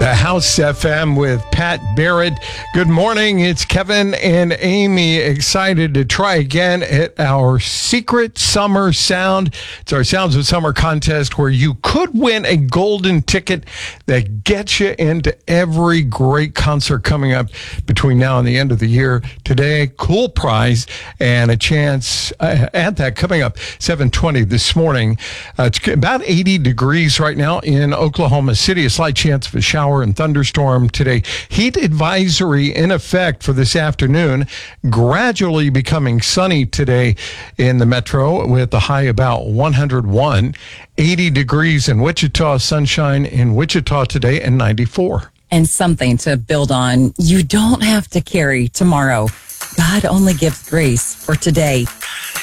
The House FM with Pat Barrett. Good morning. It's Kevin and Amy, excited to try again at our Secret Summer Sound. It's our Sounds of Summer contest where you could win a golden ticket that gets you into every great concert coming up between now and the end of the year. Today, cool prize and a chance at that coming up 7:20 this morning. It's about 80 degrees right now in Oklahoma City. A slight chance of a shower and thunderstorm today. Heat advisory in effect for this afternoon, gradually becoming sunny today in the metro with a high about 101. 80 degrees in Wichita, sunshine in Wichita today, and 94. And something to build on. You don't have to carry tomorrow. God only gives grace for today.